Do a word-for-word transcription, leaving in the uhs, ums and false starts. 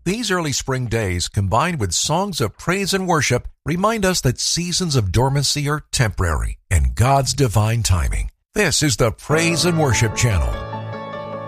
These early spring days, combined with songs of praise and worship, remind us that seasons of dormancy are temporary and God's divine timing. This is the Praise and Worship Channel.